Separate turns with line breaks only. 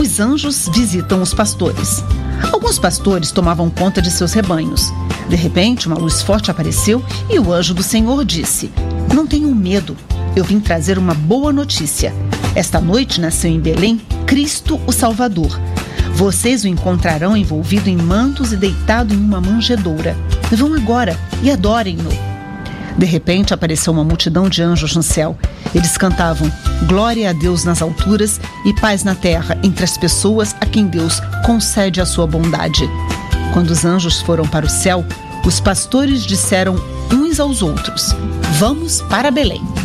os anjos visitam os pastores. Alguns pastores tomavam conta de seus rebanhos. De repente, uma luz forte apareceu e o anjo do Senhor disse: "Não tenham medo, eu vim trazer uma boa notícia. Esta noite nasceu em Belém Cristo, o Salvador. Vocês o encontrarão envolvido em mantos e deitado em uma manjedoura. Vão agora e adorem-no." De repente apareceu uma multidão de anjos no céu. Eles cantavam: "Glória a Deus nas alturas e paz na terra entre as pessoas a quem Deus concede a sua bondade." Quando os anjos foram para o céu, os pastores disseram uns aos outros: "Vamos para Belém."